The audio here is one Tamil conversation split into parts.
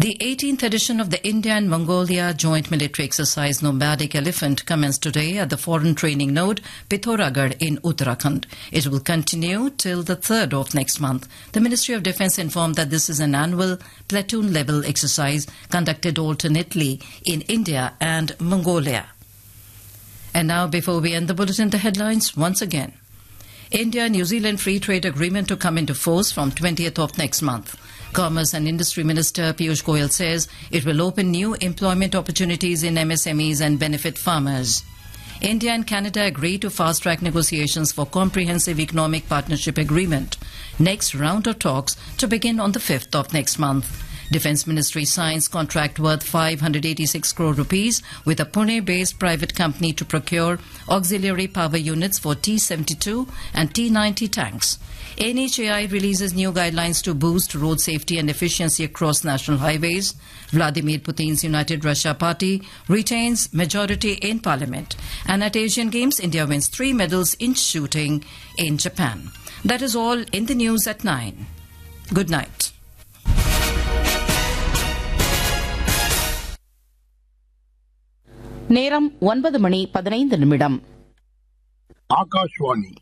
The 18th edition of the India and Mongolia Joint Military Exercise Nomadic Elephant commenced today at the Foreign Training Node, Pithoragarh in Uttarakhand. It will continue till the 3rd of next month. The Ministry of Defence informed that this is an annual platoon-level exercise conducted alternately in India and Mongolia. And now, before we end the bulletin, the headlines once again. India-New Zealand Free Trade Agreement to come into force from 20th of next month. Commerce and Industry Minister Piyush Goyal says it will open new employment opportunities in MSMEs and benefit farmers. India and Canada agree to fast-track negotiations for Comprehensive Economic Partnership Agreement. Next round of talks to begin on the 5th of next month. Defence Ministry signs contract worth 586 crore rupees with a Pune-based private company to procure auxiliary power units for T-72 and T-90 tanks. NHAI releases new guidelines to boost road safety and efficiency across national highways. Vladimir Putin's United Russia Party retains majority in parliament. And at Asian Games, India wins 3 medals in shooting in Japan. That is all in the news at 9. Good night. நேரம் 9:15 ஆகாஷ்வாணி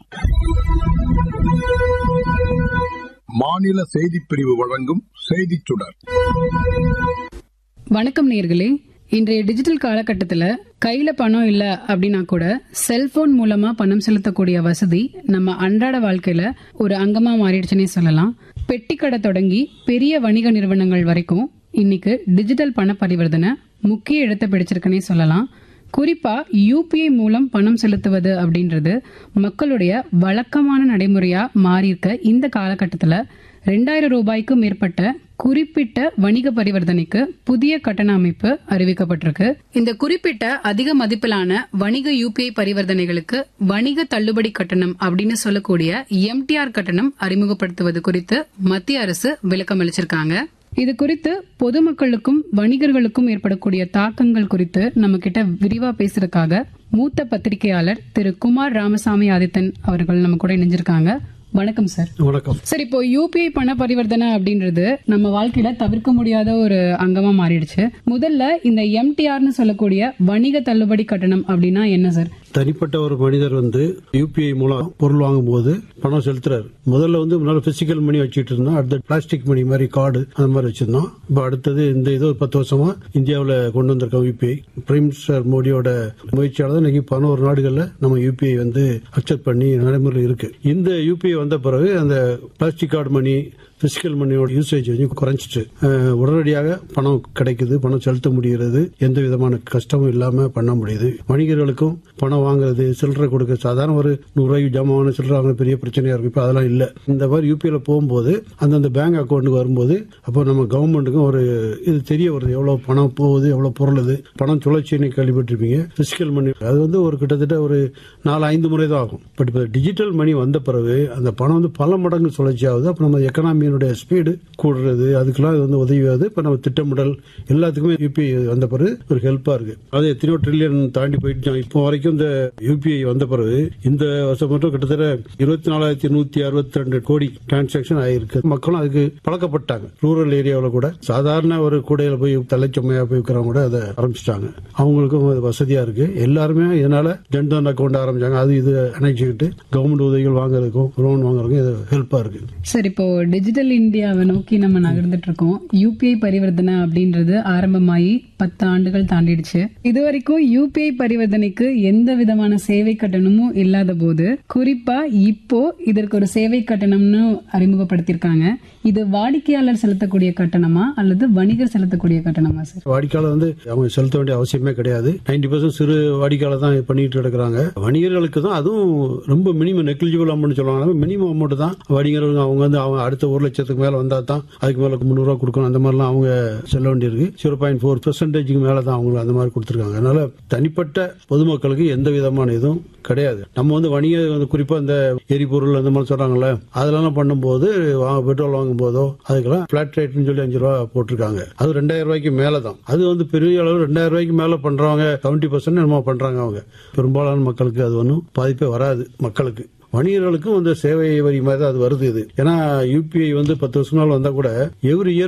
மாநில செய்திப் பிரிவு வழங்கும் செய்திச் சுடர். வணக்கம் நேயர்களே. இன்றைய டிஜிட்டல் காலகட்டத்தில் கையில பணம் இல்ல அப்படின்னா கூட செல்போன் மூலமா பணம் செலுத்தக்கூடிய வசதி நம்ம அன்றாட வாழ்க்கையில ஒரு அங்கமா மாறிடுச்சுன்னே சொல்லலாம். பெட்டிக்கடை தொடங்கி பெரிய வணிக நிறுவனங்கள் வரைக்கும் இன்னைக்கு டிஜிட்டல் பண பரிவர்த்தனை முக்கிய இடத்தை பிடிச்சிருக்குன்னே சொல்லலாம். குறிப்பா யூபிஐ மூலம் பணம் செலுத்துவது அப்படின்றது மக்களுடைய வழக்கமான நடைமுறையா மாறியிருக்க இந்த காலகட்டத்தில் 2000 ரூபாய்க்கும் மேற்பட்ட குறிப்பிட்ட வணிக பரிவர்த்தனைக்கு புதிய கட்டண அமைப்பு அறிவிக்கப்பட்டிருக்கு. இந்த குறிப்பிட்ட அதிக மதிப்பிலான வணிக யூபிஐ பரிவர்த்தனைகளுக்கு வணிக தள்ளுபடி கட்டணம் அப்படின்னு சொல்லக்கூடிய MTR கட்டணம் அறிமுகப்படுத்துவது குறித்து மத்திய அரசு விளக்கம் அளிச்சிருக்காங்க. இது குறித்து பொதுமக்களுக்கும் வணிகர்களுக்கும் ஏற்படக்கூடிய தாக்கங்கள் குறித்து நம்ம கிட்ட விரிவா பேசுறதுக்காக மூத்த பத்திரிகையாளர் திரு குமார் ராமசாமி ஆதித்தன் அவர்கள் நம்ம கூட இணைஞ்சிருக்காங்க. வணக்கம் சார். வணக்கம் சார். இப்போ யூபிஐ பண பரிவர்த்தனை அப்படின்றது நம்ம வாழ்க்கையில தவிர்க்க முடியாத ஒரு அங்கமா மாறிடுச்சு. முதல்ல இந்த MTRன்னு சொல்லக்கூடிய வணிக தள்ளுபடி கட்டணம் அப்படின்னா என்ன சார்? தனிப்பட்ட ஒரு மனிதர் யூபிஐ மூலம் பொருள் வாங்கும் போது பணம் செலுத்துறாரு. முதல்ல பிசிக்கல் மணி வச்சுட்டு இருந்தோம். அடுத்த பிளாஸ்டிக் மணி மாதிரி கார்டு அந்த மாதிரி வச்சிருந்தோம். இப்போ அடுத்தது இந்த 10 வருஷமா இந்தியாவில் கொண்டு வந்திருக்கோம் யூபிஐ. பிரைம் மினிஸ்டர் மோடியோட முயற்சியால இன்னைக்கு 11 நாடுகள்ல நம்ம யூபிஐ அக்செப்ட் பண்ணி நடைமுறையில் இருக்கு. இந்த யூபிஐ வந்த பிறகு அந்த பிளாஸ்டிக் கார்டு மணி பிசிக்கல் மணியோட யூசேஜ் குறைஞ்சிட்டு உடனடியாக பணம் கிடைக்குது, பணம் செலுத்த முடிகிறது, எந்த விதமான கஷ்டமும் இல்லாம பண்ண முடியுது. வணிகர்களுக்கும் பணம் வாங்குறது, சில்லறை கொடுக்க, சாதாரண ஒரு 100 ரூபாய்க்கு ஜாமான் சில்லறை வாங்க பெரிய பிரச்சனையா இருக்கு. இப்ப அதெல்லாம் இல்ல. இந்த மாதிரி யூபிஐல போகும்போது அந்தந்த பேங்க் அக்கௌண்ட்டுக்கு வரும்போது அப்போ நம்ம கவர்மெண்ட்டுக்கும் ஒரு இது தெரிய வருது, எவ்வளவு பணம் போகுது, எவ்வளவு பொருள் இது. பணம் சுழற்சின்னு கேள்விப்பட்டிருப்பீங்க. பிசிக்கல் மணி அது ஒரு கிட்டத்தட்ட ஒரு 4-5 முறை தான் ஆகும். பட் இப்ப டிஜிட்டல் மணி வந்த பிறகு அந்த பணம் பல மடங்கு சுழற்சி ஆகுது. அப்ப நம்ம எக்கனாமி ஸ்பீடு கூடுறது, அதுக்கெல்லாம் இது உதவியாது. இப்ப நம்ம திட்டமிடல் எல்லாத்துக்குமே யூபிஐ வந்த பிறகு ஒரு ஹெல்ப்பா இருக்கு. அது எத்தனையோ ட்ரில்லியன் தாண்டி போயிட்டு இப்போ வரைக்கும் இந்த யூபிஐ வந்த பிறகு இந்த வருஷம் மட்டும் கிட்டத்தட்ட 24,162 கோடி டிரான்சாக்சன் ஆயிருக்கு. மக்களும் அதுக்கு பழக்கப்பட்டாங்க. ரூரல் ஏரியாவில் கூட சாதாரண ஒரு கூடையில போய் தலைச்சுமையா போய் இருக்கிறவங்க கூட அதை ஆரம்பிச்சிட்டாங்க. அவங்களுக்கும் அது வசதியா இருக்கு. எல்லாருமே இதனால ஜன்தன் அக்கௌண்ட் ஆரம்பிச்சாங்க. அது இது அணைச்சிக்கிட்டு கவர்மெண்ட் உதவிகள் வாங்குறதுக்கும் லோன் வாங்குறதுக்கும் இது ஹெல்ப்பா இருக்கு. சார், இப்போ டிஜிட்டல் இந்தியாவை நோக்கி நம்ம நகர்ந்துட்டு இருக்கோம். யூபிஐ பரிவர்த்தனை அப்படின்றது ஆரம்பமாயி 10 ஆண்டுகள் தாண்டிடுச்சு. இதுவரைக்கும் யூபிஐ பரிவர்த்தனைக்கு எந்த விதமான சேவை கட்டணமும் இல்லாத போது குறிப்பா இப்போ இதற்கு ஒரு சேவை கட்டணம்னு அறிமுகப்படுத்திருக்காங்க. இது வாடிக்கையாளர் செலுத்தக்கூடிய கட்டணமா அல்லது வணிகர் செலுத்தக்கூடிய கட்டணமா சார்? வாடிக்கையாளர் அவங்க செலுத்த வேண்டிய அவசியமே கிடையாது. 90% சிறு வாடிக்கையாளர் தான் பண்ணிட்டு இருக்கிறாங்க. வணிகர்களுக்கு தான் அதுவும் ரொம்ப மினிமம் நெக்லிஜிபிள் அமௌண்ட் சொல்லுவாங்க. மினிமம் அமௌண்ட் தான் வணிகர்கள் அவங்க அடுத்த 1 லட்சத்துக்கு மேல வந்தா தான் அதுக்கு மேல 300 ரூபாய் கொடுக்கணும். அந்த மாதிரிலாம் அவங்க செல்ல வேண்டியிருக்கு. 0.4% மேல தான் அவங்க அந்த மாதிரி கொடுத்திருக்காங்க. அதனால தனிப்பட்ட பொதுமக்களுக்கு எந்த விதமான இதுவும் கிடையாது. நம்ம வணிக குறிப்பா இந்த எரிபொருள் அந்த மாதிரி சொல்றாங்கல்ல, அதெல்லாம் பண்ணும்போது பெட்ரோல் வாங்கும் போதோ அதுக்கெல்லாம் பிளாட் ரேட்னு சொல்லி 5 ரூபாய் போட்டிருக்காங்க. அது 2000 ரூபாய்க்கு மேலதான். அது பெரிய அளவு 2000 ரூபாய்க்கு மேல பண்றவங்க 70% என்னமோ பண்றாங்க. அவங்க பெரும்பாலான மக்களுக்கு அது ஒன்றும் பாதிப்பே வராது. மக்களுக்கு வணிகர்களுக்கும் சேவை வரி மாதிரி தான் அது வருது. இது ஏன்னா யூபிஐ 10 வருஷம் நாள் வந்தா கூட எவ்ரி இயர்